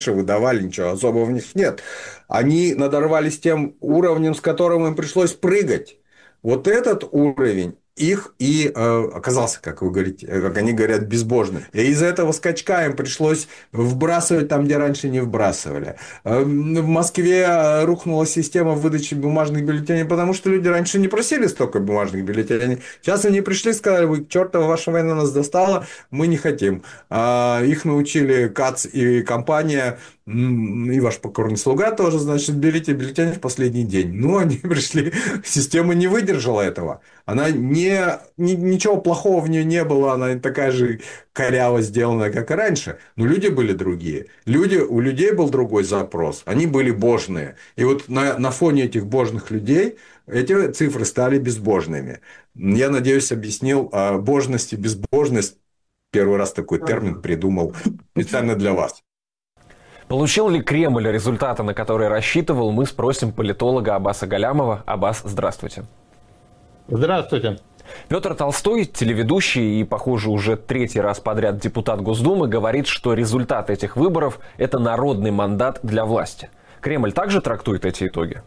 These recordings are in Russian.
выдавали, ничего особого в них нет. Они надорвались тем уровнем, с которым им пришлось прыгать. Вот этот уровень их и оказался, как вы говорите, как они говорят, безбожным. И из-за этого скачка им пришлось вбрасывать там, где раньше не вбрасывали. В Москве рухнула система выдачи бумажных бюллетеней, потому что люди раньше не просили столько бумажных бюллетеней. Сейчас они пришли и сказали: вы, чертова ваша война нас достала, мы не хотим. Их научили КАЦ и компания, и ваш покорный слуга тоже, значит, берите бюллетень в последний день. Ну, они пришли, система не выдержала этого. Она ничего плохого в нее не было, она такая же коряво сделанная, как и раньше. Но люди были другие. У людей был другой запрос. Они были божные. И вот на фоне этих божных людей эти цифры стали безбожными. Я надеюсь, объяснил божность и безбожность. Первый раз такой термин придумал специально для вас. Получил ли Кремль результаты, на которые рассчитывал, мы спросим политолога Аббаса Галямова. Аббас, здравствуйте. Здравствуйте. Петр Толстой, телеведущий и, похоже, уже третий раз подряд депутат Госдумы, говорит, что результат этих выборов – это народный мандат для власти. Кремль также трактует эти итоги?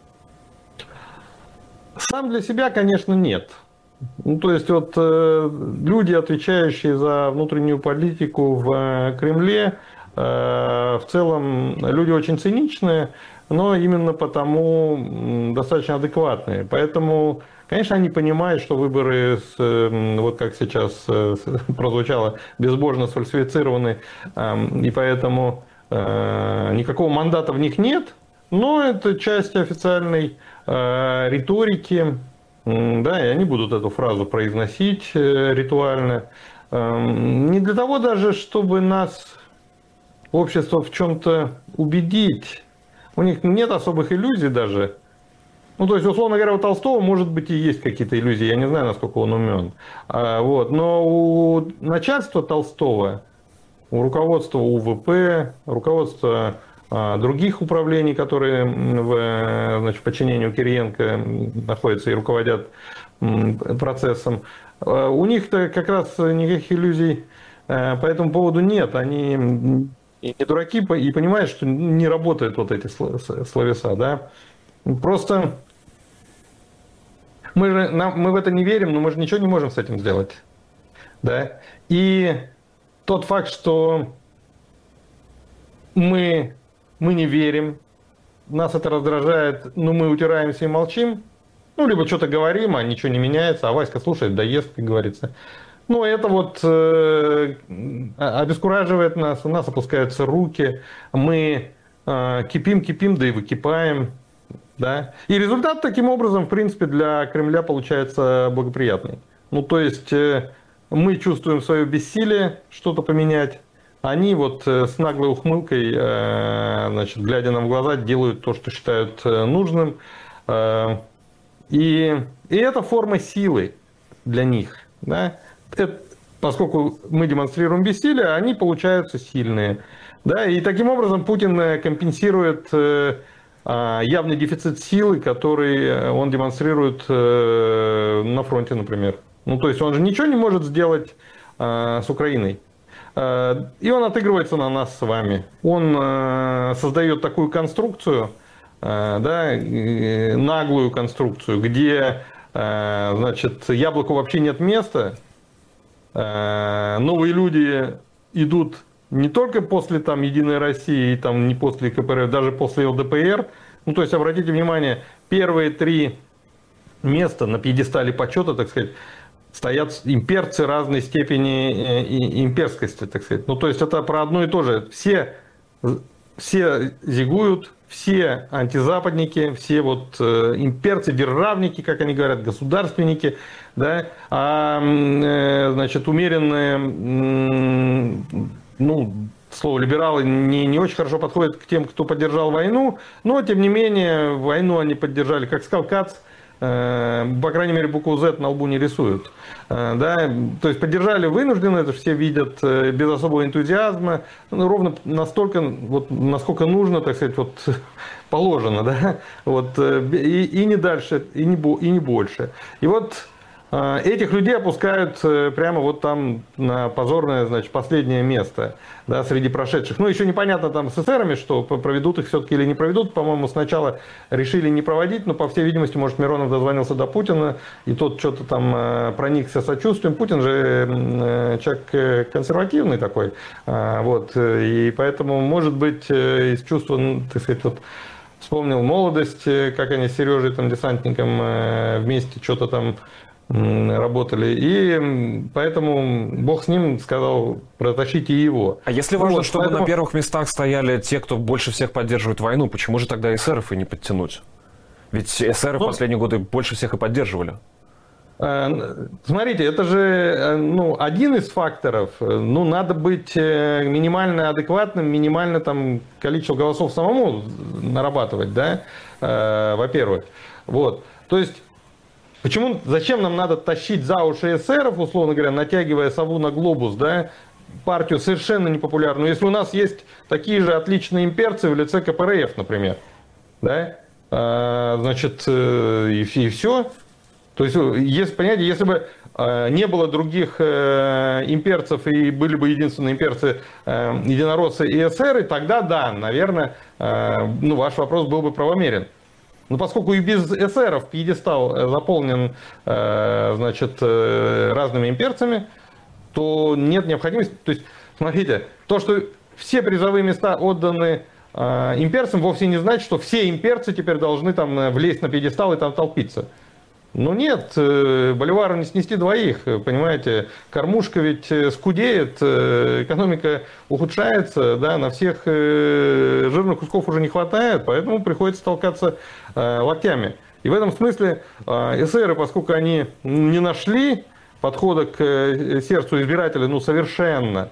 Сам для себя, конечно, нет. Ну, то есть, вот люди, отвечающие за внутреннюю политику в Кремле, в целом люди очень циничные, но именно потому достаточно адекватные. Поэтому, конечно, они понимают, что выборы, вот как сейчас прозвучало, безбожно сфальсифицированы, и поэтому никакого мандата в них нет, но это часть официальной риторики, да, и они будут эту фразу произносить ритуально. Не для того даже, чтобы нас, общество, в чем-то убедить. У них нет особых иллюзий даже. Ну, то есть, условно говоря, у Толстого, может быть, и есть какие-то иллюзии. Я не знаю, насколько он умен. Вот. Но у начальства Толстого, у руководства УВП, руководства других управлений, которые в подчинении Кириенко находятся и руководят процессом, у них-то как раз никаких иллюзий по этому поводу нет. Они и не дураки, и понимают, что не работают вот эти словеса. Да? Просто мы в это не верим, но мы же ничего не можем с этим сделать. Да? И тот факт, что мы не верим, нас это раздражает, но мы утираемся и молчим, ну, либо что-то говорим, а ничего не меняется, а Васька слушает, да ест, как говорится. Ну, это вот обескураживает нас, у нас опускаются руки, мы кипим, да и выкипаем. Да? И результат таким образом, в принципе, для Кремля получается благоприятный. Ну, то есть мы чувствуем свое бессилие что-то поменять, они вот с наглой ухмылкой, значит, глядя нам в глаза, делают то, что считают нужным. И это форма силы для них. Да? Поскольку мы демонстрируем бессилие, они получаются сильные. Да? И таким образом Путин компенсирует явный дефицит силы, который он демонстрирует на фронте, например. Ну, то есть он же ничего не может сделать с Украиной. И он отыгрывается на нас с вами. Он создает такую конструкцию, да, наглую конструкцию, где, значит, яблоку вообще нет места. Новые люди идут не только после там Единой России, там, не после КПРФ, даже после ЛДПР. Ну, то есть, обратите внимание, первые 3 места на пьедестале почета, так сказать, стоят имперцы разной степени имперскости, так сказать. Ну, то есть, это про одно и то же. Все зигуют, все антизападники, все вот имперцы, державники, как они говорят, государственники, да, значит, умеренные, ну, слово либералы не очень хорошо подходит к тем, кто поддержал войну, но, тем не менее, войну они поддержали, как сказал Кац, по крайней мере, букву Z на лбу не рисуют. Да? То есть поддержали вынужденно, это все видят без особого энтузиазма, ну, ровно настолько, вот, насколько нужно, так сказать, вот, положено. Да? Вот, и не дальше, и не больше. И вот этих людей опускают прямо вот там на позорное, значит, последнее место, да, среди прошедших. Ну, еще непонятно там с эсерами, что проведут их все-таки или не проведут. По-моему, сначала решили не проводить, но, по всей видимости, может, Миронов дозвонился до Путина, и тот что-то там проникся сочувствием. Путин же человек консервативный такой, вот, и поэтому, может быть, из чувства, ну, так сказать, вот, вспомнил молодость, как они с Сережей, там, десантником, вместе что-то там работали, и поэтому Бог с ним сказал, протащите его. А если важно, чтобы на первых местах стояли те, кто больше всех поддерживает войну, почему же тогда эсеров и не подтянуть? Ведь эсеры в последние годы больше всех и поддерживали. Смотрите, это же один из факторов. Ну, надо быть минимально адекватным, минимально там количество голосов самому нарабатывать, да, во-первых. Вот. То есть, зачем нам надо тащить за уши эсеров, условно говоря, натягивая сову на глобус, да, партию совершенно непопулярную, если у нас есть такие же отличные имперцы в лице КПРФ, например, да, значит, и все. То есть, если бы не было других имперцев и были бы единственные имперцы, единороссы и эсеры, тогда да, наверное, ваш вопрос был бы правомерен. Но поскольку и без эсеров пьедестал заполнен, значит, разными имперцами, то нет необходимости. То есть, смотрите, то, что все призовые места отданы имперцам, вовсе не значит, что все имперцы теперь должны там влезть на пьедестал и там толпиться. Ну нет, Боливару не снести двоих, понимаете, кормушка ведь скудеет, экономика ухудшается, да, на всех жирных кусков уже не хватает, поэтому приходится толкаться локтями. И в этом смысле эсеры, поскольку они не нашли подхода к сердцу избирателя, совершенно,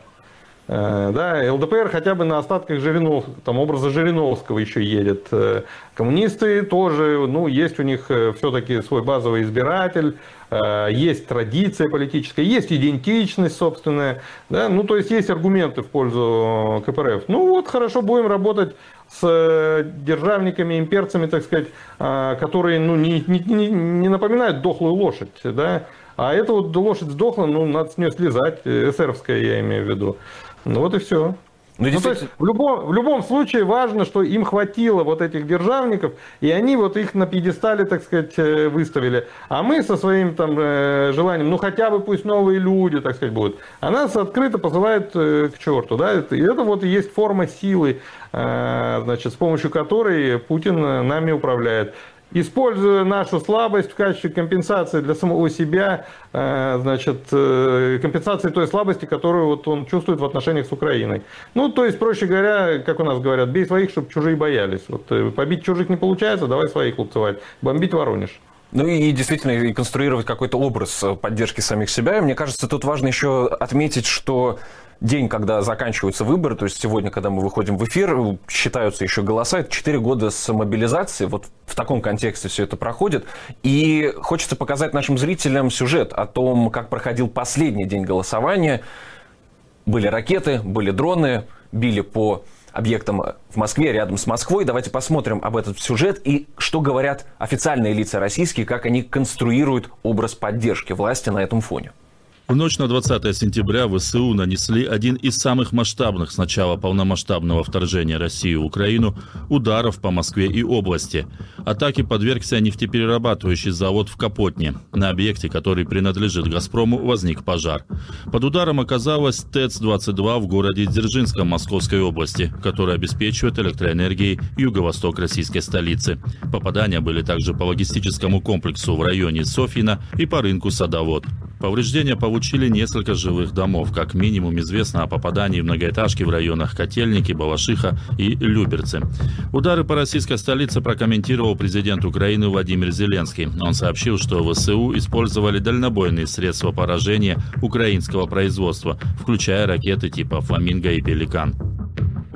да, ЛДПР хотя бы на остатках образа Жириновского еще едет. Коммунисты тоже, есть у них все-таки свой базовый избиратель, есть традиция политическая, есть идентичность собственная, да, то есть есть аргументы в пользу КПРФ. Хорошо, будем работать с державниками, имперцами, так сказать, которые, не напоминают дохлую лошадь, да, а эта вот лошадь сдохла, надо с нее слезать, эсеровская я имею в виду. Вот и все. То есть в любом случае важно, что им хватило вот этих державников, и они вот их на пьедестале, так сказать, выставили. А мы со своим там желанием, хотя бы пусть новые люди, так сказать, будут. А нас открыто посылают к черту. Да? И это вот и есть форма силы, значит, с помощью которой Путин нами управляет. Используя нашу слабость в качестве компенсации для самого себя, значит, компенсации той слабости, которую вот он чувствует в отношениях с Украиной. То есть, проще говоря, как у нас говорят, бей своих, чтобы чужие боялись. Вот побить чужих не получается, давай своих лупцевать. Бомбить Воронеж. И действительно, и конструировать какой-то образ поддержки самих себя. И мне кажется, тут важно еще отметить, что день, когда заканчиваются выборы, то есть сегодня, когда мы выходим в эфир, считаются еще голоса, это 4 года с мобилизацией, вот в таком контексте все это проходит. И хочется показать нашим зрителям сюжет о том, как проходил последний день голосования. Были ракеты, были дроны, били по объектам в Москве, рядом с Москвой. Давайте посмотрим об этот сюжет и что говорят официальные лица российские, как они конструируют образ поддержки власти на этом фоне. В ночь на 20 сентября ВСУ нанесли один из самых масштабных с начала полномасштабного вторжения России в Украину ударов по Москве и области. Атаке подвергся нефтеперерабатывающий завод в Капотне. На объекте, который принадлежит «Газпрому», возник пожар. Под ударом оказалась ТЭЦ-22 в городе Дзержинском Московской области, которая обеспечивает электроэнергией юго-восток российской столицы. Попадания были также по логистическому комплексу в районе Софьино и по рынку Садовод. Повреждения получили несколько жилых домов. Как минимум известно о попадании в многоэтажки в районах Котельники, Балашиха и Люберцы. Удары по российской столице прокомментировал президент Украины Владимир Зеленский. Он сообщил, что ВСУ использовали дальнобойные средства поражения украинского производства, включая ракеты типа «Фламинго» и «Пеликан».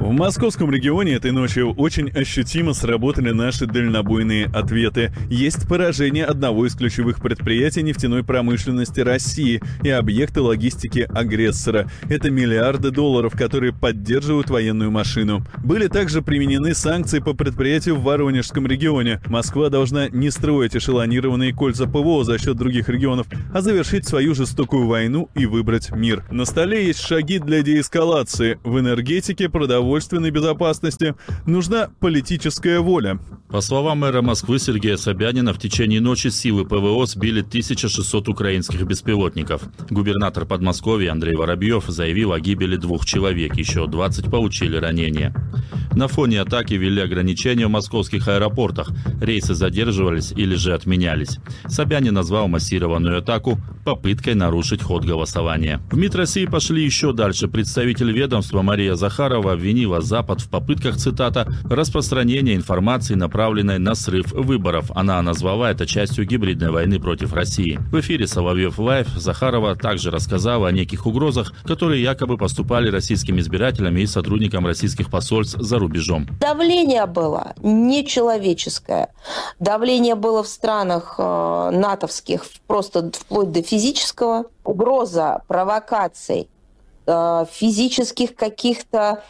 В московском регионе этой ночью очень ощутимо сработали наши дальнобойные ответы. Есть поражение одного из ключевых предприятий нефтяной промышленности России и объекта логистики агрессора. Это миллиарды долларов, которые поддерживают военную машину. Были также применены санкции по предприятию в Воронежском регионе. Москва должна не строить эшелонированные кольца ПВО за счет других регионов, а завершить свою жестокую войну и выбрать мир. На столе есть шаги для деэскалации. В энергетике, продовольственной безопасности нужна политическая воля. По словам мэра Москвы Сергея Собянина, в течение ночи силы ПВО сбили 1600 украинских беспилотников. Губернатор Подмосковья Андрей Воробьев заявил о гибели 2 человек, еще 20 получили ранения. На фоне атаки ввели ограничения в московских аэропортах. Рейсы задерживались или же отменялись. Собянин назвал массированную атаку попыткой нарушить ход голосования. В МИД России пошли еще дальше. Представитель ведомства Мария Захарова обвинила Запад в попытках, цитата, «распространения информации, направленной на срыв выборов». Она назвала это частью гибридной войны против России. В эфире «Соловьев Лайв» Захарова также рассказала о неких угрозах, которые якобы поступали российским избирателям и сотрудникам российских посольств за рубежом. Давление было нечеловеческое. Давление было в странах натовских просто вплоть до физического. Угроза провокаций, физических каких-то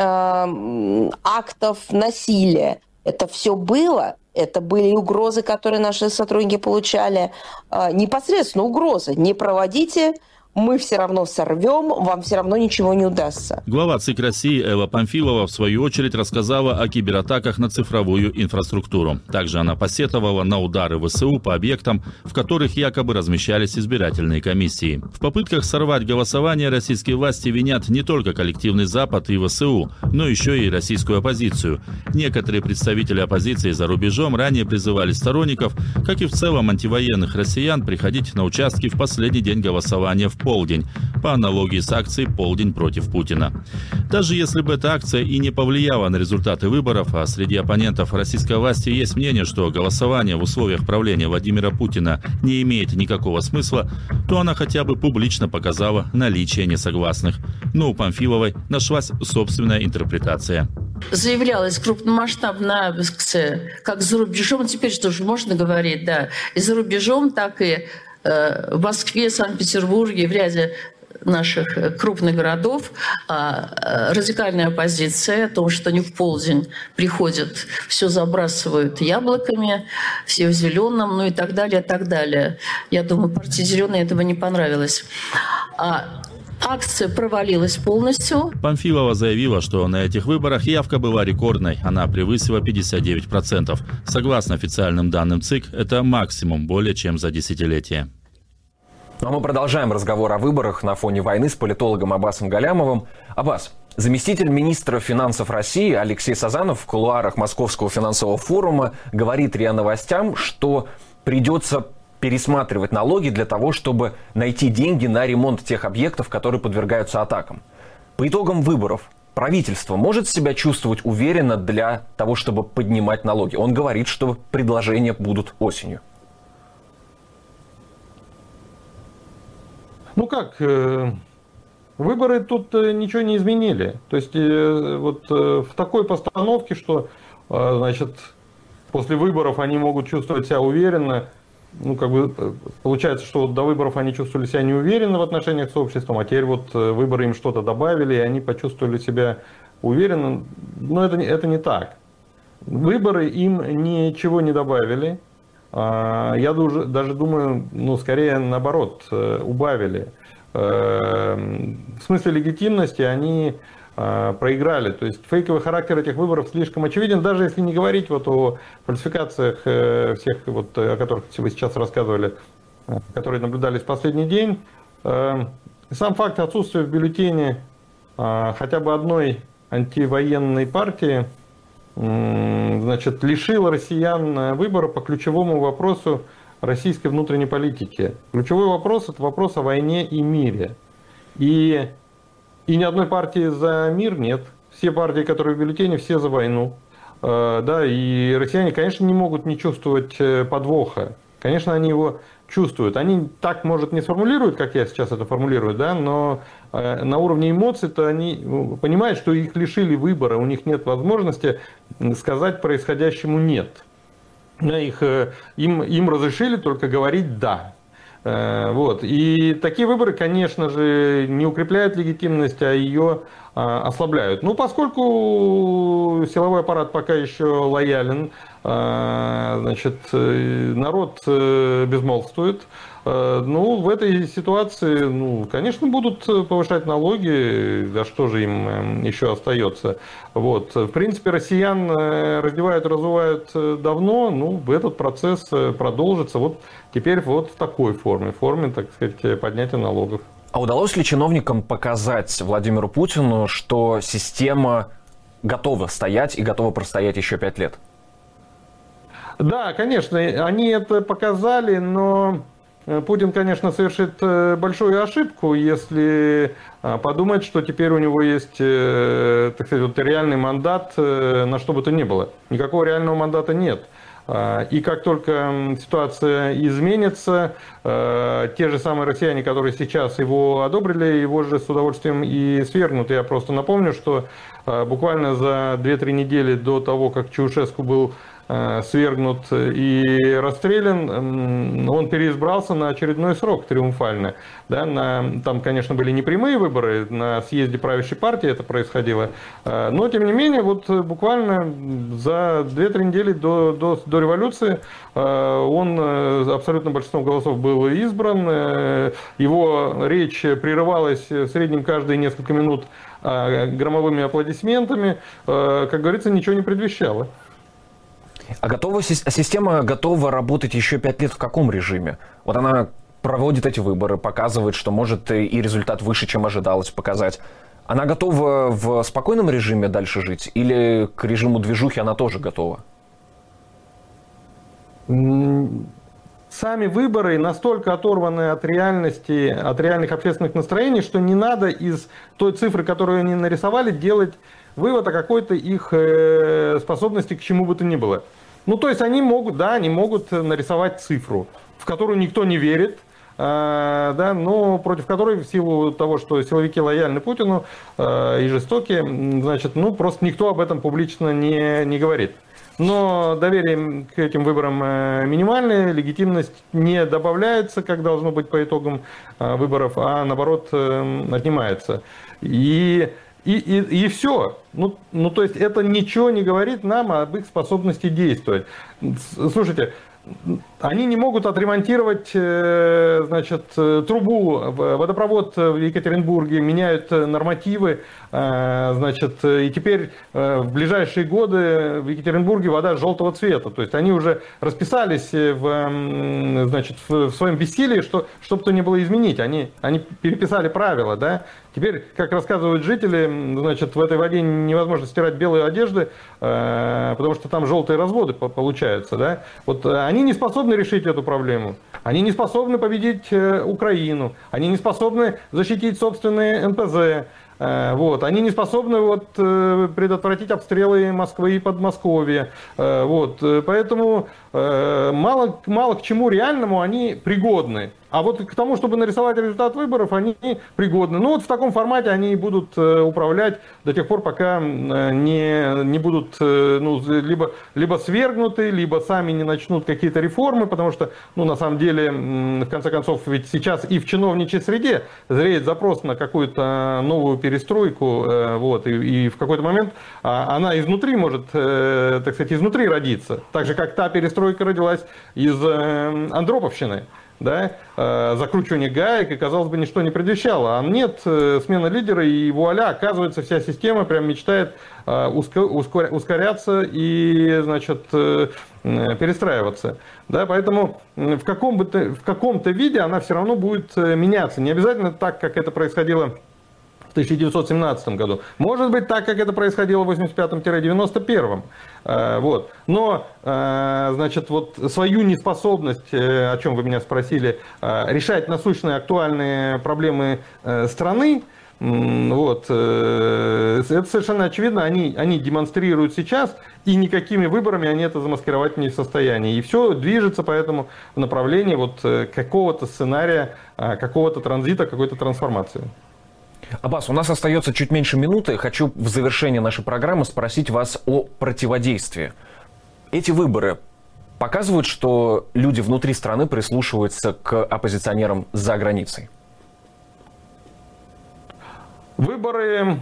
актов насилия. Это все было. Это были угрозы, которые наши сотрудники получали. Непосредственно угрозы. Не проводите, мы все равно сорвем, вам все равно ничего не удастся. Глава ЦИК России Элла Памфилова, в свою очередь, рассказала о кибератаках на цифровую инфраструктуру. Также она посетовала на удары ВСУ по объектам, в которых якобы размещались избирательные комиссии. В попытках сорвать голосование российские власти винят не только коллективный Запад и ВСУ, но еще и российскую оппозицию. Некоторые представители оппозиции за рубежом ранее призывали сторонников, как и в целом антивоенных россиян, приходить на участки в последний день голосования в полдень, по аналогии с акцией «Полдень против Путина». Даже если бы эта акция и не повлияла на результаты выборов, а среди оппонентов российской власти есть мнение, что голосование в условиях правления Владимира Путина не имеет никакого смысла, то она хотя бы публично показала наличие несогласных. Но у Памфиловой нашлась собственная интерпретация. Заявлялась крупномасштабная акция, как за рубежом, теперь что же можно говорить, да, и за рубежом, так и в Москве, Санкт-Петербурге, в ряде наших крупных городов радикальная оппозиция о том, что они в полдень приходят, все забрасывают яблоками, все в зеленом, ну и так далее, так далее. Я думаю, партии «Зеленые» этого не понравилось. Акция провалилась полностью. Памфилова заявила, что на этих выборах явка была рекордной. Она превысила 59%. Согласно официальным данным ЦИК, это максимум более чем за десятилетие. Ну а мы продолжаем разговор о выборах на фоне войны с политологом Аббасом Галямовым. Аббас, заместитель министра финансов России Алексей Сазанов в кулуарах Московского финансового форума говорит РИА Новостям, что придется пересматривать налоги для того, чтобы найти деньги на ремонт тех объектов, которые подвергаются атакам. По итогам выборов правительство может себя чувствовать уверенно для того, чтобы поднимать налоги? Он говорит, что предложения будут осенью. Ну как, выборы тут ничего не изменили. То есть вот в такой постановке, что значит, после выборов они могут чувствовать себя уверенно. Ну, как бы получается, что до выборов они чувствовали себя неуверенно в отношениях с обществом, а теперь вот выборы им что-то добавили, и они почувствовали себя уверенно. Но это не так. Выборы им ничего не добавили. Я даже думаю, ну, скорее наоборот, убавили. В смысле легитимности они проиграли. То есть фейковый характер этих выборов слишком очевиден, даже если не говорить вот о фальсификациях всех, вот, о которых вы сейчас рассказывали, которые наблюдались в последний день. Сам факт отсутствия в бюллетене хотя бы одной антивоенной партии, значит, лишил россиян выбора по ключевому вопросу российской внутренней политики. Ключевой вопрос – это вопрос о войне и мире. И ни одной партии за мир нет. Все партии, которые в бюллетене, все за войну. Да, и россияне, конечно, не могут не чувствовать подвоха. Конечно, они его чувствуют. Они так, может, не сформулируют, как я сейчас это формулирую, да, но на уровне эмоций-то они понимают, что их лишили выбора, у них нет возможности сказать происходящему «нет». Им разрешили только говорить «да». Вот. И такие выборы, конечно же, не укрепляют легитимность, а ее ослабляют. Ну, поскольку силовой аппарат пока еще лоялен, значит, народ безмолвствует, ну, в этой ситуации, ну, конечно, будут повышать налоги, да что же им еще остается. Вот. В принципе, россиян раздевают, разувают давно, ну, этот процесс продолжится вот теперь вот в такой форме, так сказать, поднятия налогов. А удалось ли чиновникам показать Владимиру Путину, что система готова стоять и готова простоять еще 5 лет? Да, конечно, они это показали, но Путин, конечно, совершит большую ошибку, если подумать, что теперь у него есть, так сказать, вот реальный мандат на что бы то ни было. Никакого реального мандата нет. И как только ситуация изменится, те же самые россияне, которые сейчас его одобрили, его же с удовольствием и свергнут. Я просто напомню, что буквально за 2-3 недели до того, как Чаушеску был свергнут и расстрелян, он переизбрался на очередной срок триумфально. Да, там, конечно, были не прямые выборы, на съезде правящей партии это происходило, но, тем не менее, вот буквально за 2-3 недели до революции он абсолютным большинством голосов был избран, его речь прерывалась в среднем каждые несколько минут громовыми аплодисментами, как говорится, ничего не предвещало. А система готова работать еще 5 лет в каком режиме? Вот она проводит эти выборы, показывает, что может и результат выше, чем ожидалось показать. Она готова в спокойном режиме дальше жить? Или к режиму движухи она тоже готова? Сами выборы настолько оторваны от реальности, от реальных общественных настроений, что не надо из той цифры, которую они нарисовали, делать вывод о какой-то их способности к чему бы то ни было. Ну, то есть они могут нарисовать цифру, в которую никто не верит, да, но против которой, в силу того, что силовики лояльны Путину и жестокие, значит, ну, просто никто об этом публично не говорит. Но доверие к этим выборам минимальное, легитимность не добавляется, как должно быть по итогам выборов, а наоборот отнимается. И все. Ну, то есть это ничего не говорит нам об их способности действовать. Слушайте, они не могут отремонтировать, значит, трубу, водопровод в Екатеринбурге, меняют нормативы, значит, и теперь в ближайшие годы в Екатеринбурге вода желтого цвета. То есть они уже расписались в своем бессилии, что бы то ни было изменить. Они переписали правила, да. Теперь, как рассказывают жители, значит, в этой воде невозможно стирать белые одежды, потому что там желтые разводы получаются, да. Вот они не способны решить эту проблему. Они не способны победить Украину. Они не способны защитить собственные НПЗ. Вот. Они не способны предотвратить обстрелы Москвы и Подмосковья. Вот. Поэтому мало к чему реальному они пригодны. А вот к тому, чтобы нарисовать результат выборов, они пригодны. Ну вот в таком формате они будут управлять до тех пор, пока не будут либо свергнуты, либо сами не начнут какие-то реформы, потому что, на самом деле, в конце концов, ведь сейчас и в чиновничьей среде зреет запрос на какую-то новую перестройку, вот, и в какой-то момент она изнутри может, так сказать, изнутри родиться. Так же, как та перестройка родилась из Андроповщины. Да, закручивание гаек, и, казалось бы, ничто не предвещало. А нет, смена лидера, и вуаля, оказывается, вся система прям мечтает ускоряться и, значит, перестраиваться. Да, поэтому в каком-то виде она все равно будет меняться. Не обязательно так, как это происходило в 1917 году. Может быть, так, как это происходило в 85-91. Вот. Но, значит, вот свою неспособность, о чем вы меня спросили, решать насущные актуальные проблемы страны, Вот. Это совершенно очевидно, они демонстрируют сейчас, и никакими выборами они это замаскировать не в состоянии. И все движется поэтому в направлении вот какого-то сценария, какого-то транзита, какой-то трансформации. Аббас, у нас остается чуть меньше минуты. Хочу в завершении нашей программы спросить вас о противодействии. Эти выборы показывают, что люди внутри страны прислушиваются к оппозиционерам за границей? Выборы,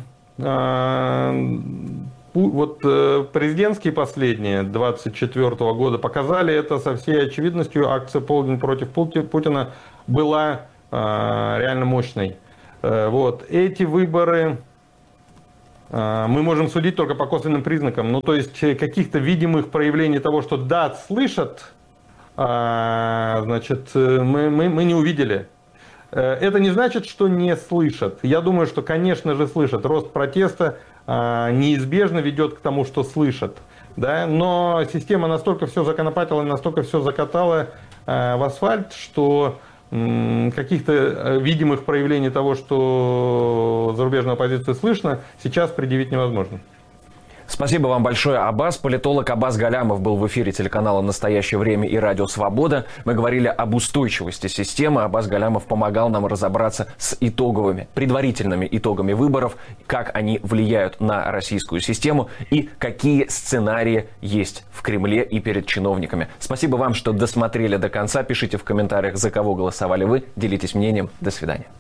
вот президентские последние 24 года показали это со всей очевидностью. Акция «Полдень против Путина» была реально мощной. Вот. Эти выборы мы можем судить только по косвенным признакам. Ну, то есть каких-то видимых проявлений того, что да, слышат, значит, мы не увидели. Это не значит, что не слышат. Я думаю, что, конечно же, слышат. Рост протеста неизбежно ведет к тому, что слышат. Да? Но система настолько все законопатила, настолько все закатала в асфальт, что каких-то видимых проявлений того, что зарубежная оппозиция слышно, сейчас предъявить невозможно. Спасибо вам большое, Аббас. Политолог Аббас Галямов был в эфире телеканала «Настоящее время» и радио «Свобода». Мы говорили об устойчивости системы. Аббас Галямов помогал нам разобраться с предварительными итогами выборов, как они влияют на российскую систему и какие сценарии есть в Кремле и перед чиновниками. Спасибо вам, что досмотрели до конца. Пишите в комментариях, за кого голосовали вы. Делитесь мнением. До свидания.